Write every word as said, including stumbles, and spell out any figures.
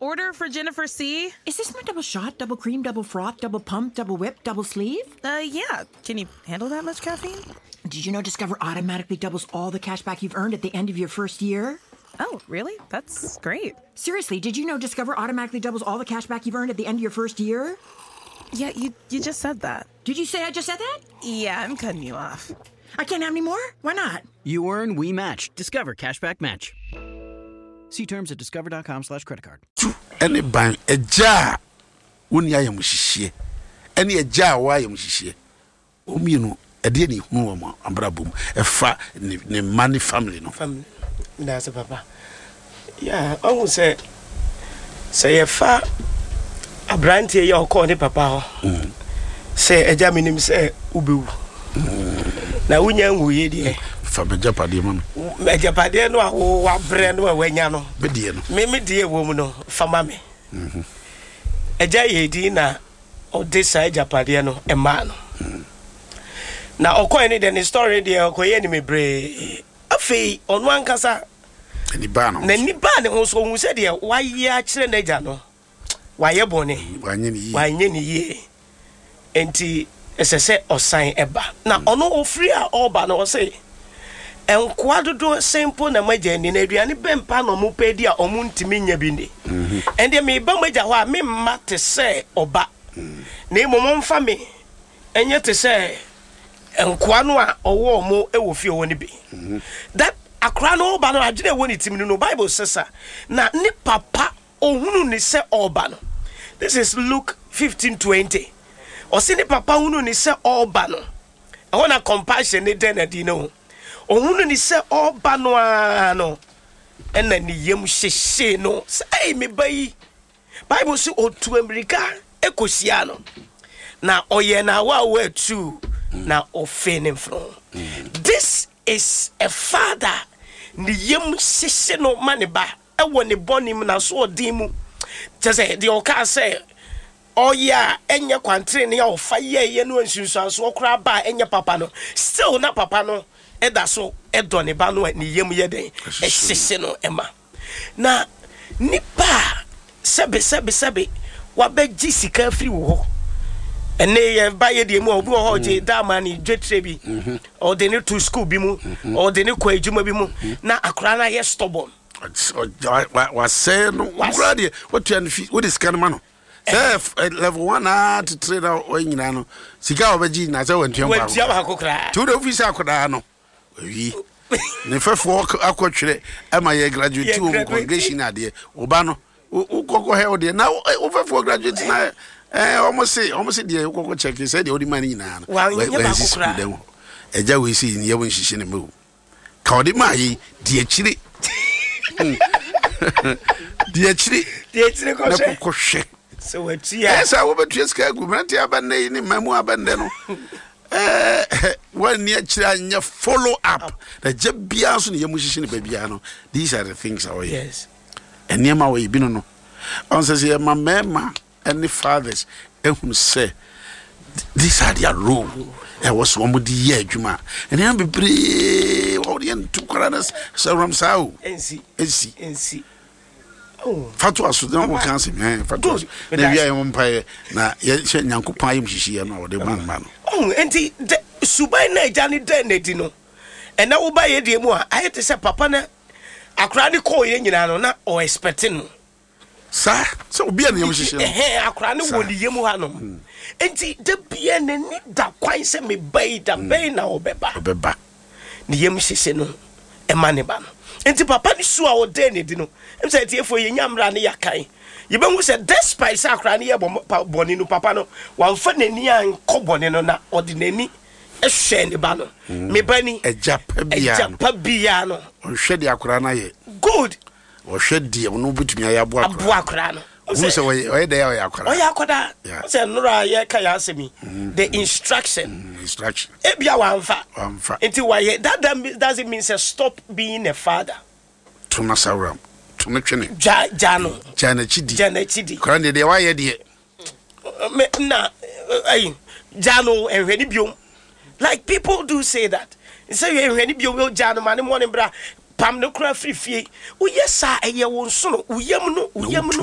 order for Jennifer C. Is this my double shot, double cream, double froth, double pump, double whip, double sleeve? Uh, yeah. Can you handle that much caffeine? Did you know Discover automatically doubles all the cash back you've earned at the end of your first year? Oh, really? That's great. Seriously, did you know Discover automatically doubles all the cash back you've earned at the end of your first year? Yeah, you you just said that. Did you say I just said that? Yeah, I'm cutting you off. I can't have any more? Why not? You earn, we match. Discover Cashback Match. See terms at discover.com slash credit card. Any bang a jar when ya am shishie. Any a jar why am shishie. Omino, a dear whom Ambrabum, a fa ne money family no family. That's a papa. Yeah, I will say, say a fa a brand here, your corny papa. Say a jaminim say Ubu. Now, we know we did. Fabe Japadi, man. Japadi, no, what brand or when you know. Median. Mimi, dear woman, for mammy. A jay dinner or this side Japadiano, a man. Now, Okoini, then the story, dear Okoyeni me bray. A fee on one casa. Any ban. Then Niban also who said, dear, why ye are children, Jano? Why ye bonny? Why any ye? And tea. As I said, or sign eba. Now, on all free or ban or say, and quadro simple na majen in Adriani Ben Pano Mupedia or Muntiminia Bindi. And there may be Majawa, me matter say or ba. Name of one family, and yet to say, and Quanoa or war more, it will feel when it be. That a crown or banner, I didn't want it to no Bible says, now, nip papa or who say or banner. This is Luke fifteen twenty. O sini papa hunu ni se oba no. I want a compassion ni den adi no. O hunu ni se oba no ano. Ena ni yem sheshe no. Say me bayi. Bible say o tu America ekosia no. Na oye na wa we tu na offending from. This is a father ni yem sheshe no maniba. E woni bonim na so odimu. Just say the oka say oh yeah, enya kwantre ne ya ofa ye ye no ansunsu so okra ba enya papa no still na papa no eda so edo ne ba no ni yem ye den e sese no ema na nipa sebe sebe sebe wa be gisika free wo ene ye ba ye de mu obi wo ho je da ma ni dwetre bi o de ne to school bi mu o de ne kwa ejuma bi mu na akra na ye stubborn wa say no akra de what you what is kind of man Sef level one ah to trade out when you know. Sika obeji na say wentua ba. Wentua ba kokra. To the office akoda no. Wi. Ne first work akotwere e ma ye graduate to congregation ade. Oba no. Ukoko he ode na o first graduate na eh almost say almost say dey ukoko check say dey odi man nyina no. We kokra. Eja we see ni ye won hihye ne mu. Ka odi ma yi de akire. De akire. De akire ko se. Na kokko so what ya yes I will be triska gumati abande ni mamu abande no eh when near chira follow up the jebia so ne yamuhihye ne babia no these are the things are yes and niam we bi no no on says your mama and the fathers ehun say these are their role there was one with the year adwuma and am be pre what the two coronas so ram sao ensi ensi ensi Fatu asu don wo kan se me fatu na wi ayem mpae na ye nyankopon ayem hihie no de man man oh enti subai na eja ni den na di no e na wo ba ye die mu a ayete se papa na akra ni ko ye nyina no na o expecting no sa so obi na yem hihie no eh akra ni wo ni yemu ha no enti de bia na ni da kwan se me bai da bai na obeba obeba ni yem hihie no e ma ne ba no enti papa ni su a o den na di no em say tie fo ye nyamra ne yakan ye be hu say despite say akra ne ye boni no papa no wan fa nani an kobone no na ordinary e hwe ne ba no me bani ejapa bia no ejapa bia no o hwe de akra na ye good o hwe de no bitumi ya bo akra abo akra no o say o de ya akra o ya akoda say nura ye ka ya asemi the instruction instruction e bia wan fa wan fa enti why that doesn't mean say stop being a father to na sawram to me twene ja jano jana chidi jana chidi kran de de wa ye de me na ai jano enhwedi biom like people do say that say you enhwedi biom jano man mo ne bra pam no kra free fie wo yesa eye wo nso no wo yam no wo yam no